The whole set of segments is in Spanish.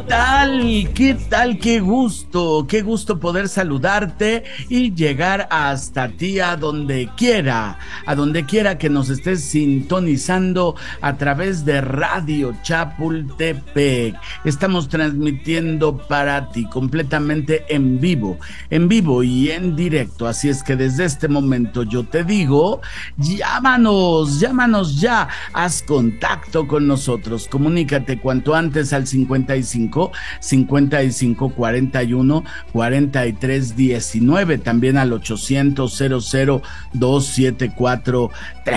tal? ¿Qué tal? Qué gusto poder saludarte y llegar hasta ti a donde quiera que nos estés sintonizando a través de Radio Chapultepec. Estamos transmitiendo para ti completamente en vivo y en directo, así es que desde este momento yo te digo, llámanos ya, haz contacto con nosotros, comunícate cuanto antes al 55 41 43 19, también al 800 00 274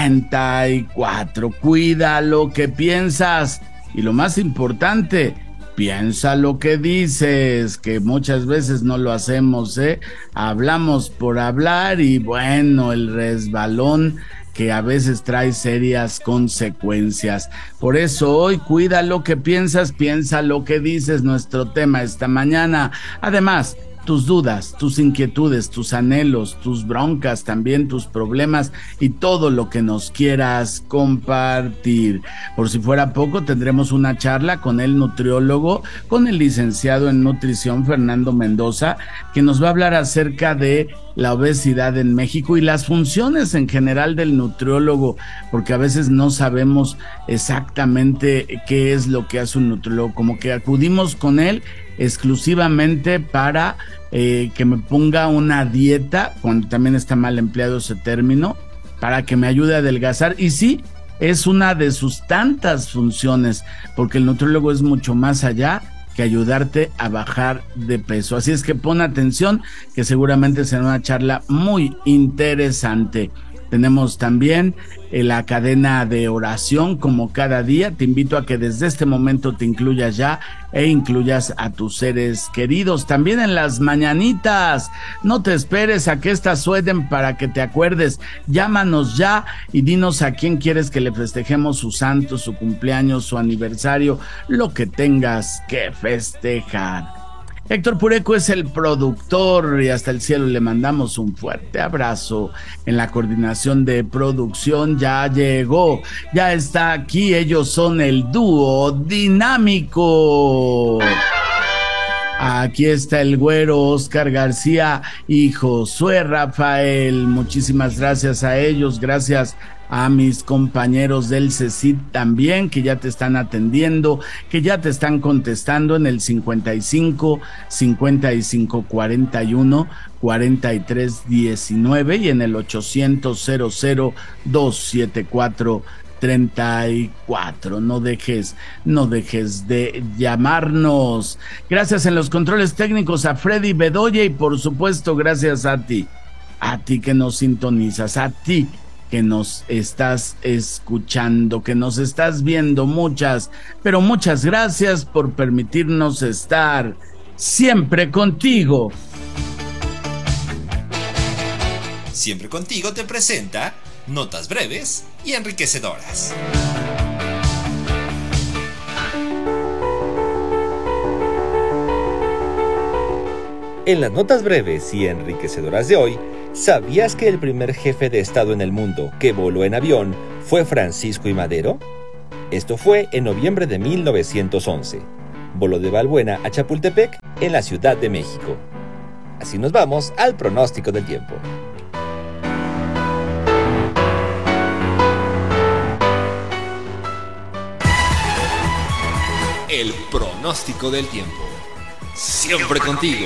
34. Cuida lo que piensas y lo más importante, piensa lo que dices, que muchas veces no lo hacemos, hablamos por hablar y bueno, el resbalón que a veces trae serias consecuencias. Por eso hoy, cuida lo que piensas, piensa lo que dices, nuestro tema esta mañana. Además, tus dudas, tus inquietudes, tus anhelos, tus broncas, también tus problemas y todo lo que nos quieras compartir. Por si fuera poco, tendremos una charla con el nutriólogo, con el licenciado en nutrición Fernando Mendoza, que nos va a hablar acerca de la obesidad en México y las funciones en general del nutriólogo, porque a veces no sabemos exactamente qué es lo que hace un nutriólogo, como que acudimos con él exclusivamente para que me ponga una dieta, cuando también está mal empleado ese término, para que me ayude a adelgazar. Y sí, es una de sus tantas funciones, porque el nutriólogo es mucho más allá que ayudarte a bajar de peso. Así es que pon atención, que seguramente será una charla muy interesante. Tenemos también la cadena de oración como cada día. Te invito a que desde este momento te incluyas ya e incluyas a tus seres queridos. También en las mañanitas, no te esperes a que estas suenen para que te acuerdes. Llámanos ya y dinos a quién quieres que le festejemos su santo, su cumpleaños, su aniversario, lo que tengas que festejar. Héctor Pureco es el productor y hasta el cielo le mandamos un fuerte abrazo. En la coordinación de producción ya llegó, ya está aquí, ellos son el dúo dinámico. Aquí está el güero Oscar García y Josué Rafael. Muchísimas gracias a ellos, gracias a mis compañeros del CECIT también, que ya te están atendiendo, que ya te están contestando en el 55 41 43 19 y en el 800 00 274 34. No dejes de llamarnos. Gracias en los controles técnicos a Freddy Bedoya y por supuesto gracias a ti que nos sintonizas, a ti que nos estás escuchando, que nos estás viendo. Muchas gracias por permitirnos estar siempre contigo. Siempre contigo te presenta notas breves y enriquecedoras. En las notas breves y enriquecedoras de hoy, ¿sabías que el primer jefe de Estado en el mundo que voló en avión fue Francisco I. Madero? Esto fue en noviembre de 1911. Voló de Balbuena a Chapultepec, en la Ciudad de México. Así nos vamos al pronóstico del tiempo. El pronóstico del tiempo. Siempre contigo.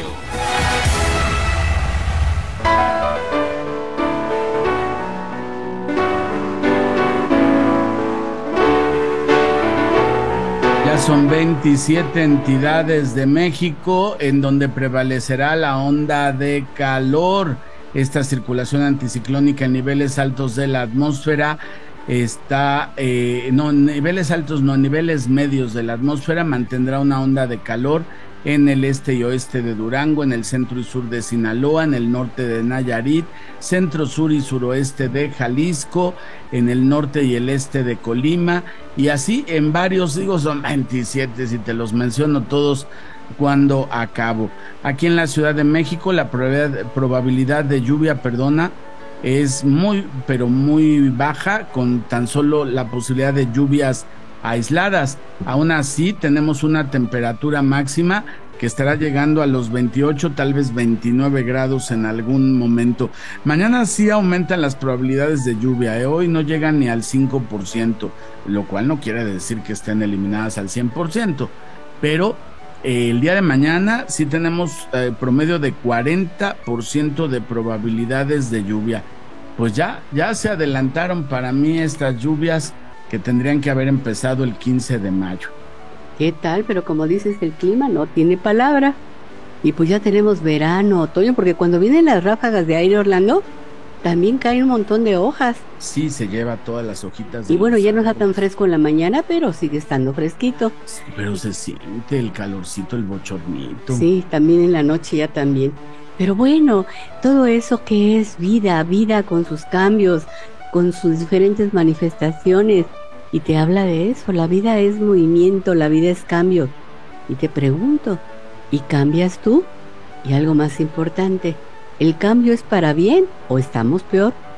Ya son 27 entidades de México en donde prevalecerá la onda de calor. Esta circulación anticiclónica en niveles altos de la atmósfera está, en niveles medios de la atmósfera mantendrá una onda de calor en el este y oeste de Durango, en el centro y sur de Sinaloa, en el norte de Nayarit, centro, sur y suroeste de Jalisco, en el norte y el este de Colima, y así en varios, son 27 si te los menciono todos cuando acabo. Aquí en la Ciudad de México la probabilidad de lluvia, es muy, pero muy baja, con tan solo la posibilidad de lluvias aisladas. Aún así, tenemos una temperatura máxima que estará llegando a los 28, tal vez 29 grados en algún momento. Mañana sí aumentan las probabilidades de lluvia, hoy no llegan ni al 5%, lo cual no quiere decir que estén eliminadas al 100%, pero el día de mañana sí tenemos promedio de 40% de probabilidades de lluvia. Pues ya se adelantaron para mí estas lluvias que tendrían que haber empezado el 15 de mayo. ¿Qué tal? Pero como dices, el clima no tiene palabra. Y pues ya tenemos verano, otoño, porque cuando vienen las ráfagas de aire, Orlando, también cae un montón de hojas. Sí, se lleva todas las hojitas. Y bueno, ya no está tan fresco en la mañana, pero sigue estando fresquito. Sí, pero se siente el calorcito, el bochornito. Sí, también en la noche ya también. Pero bueno, todo eso que es vida con sus cambios, con sus diferentes manifestaciones. Y te habla de eso, la vida es movimiento, la vida es cambio. Y te pregunto, ¿y cambias tú? Y algo más importante, ¿el cambio es para bien o estamos peor?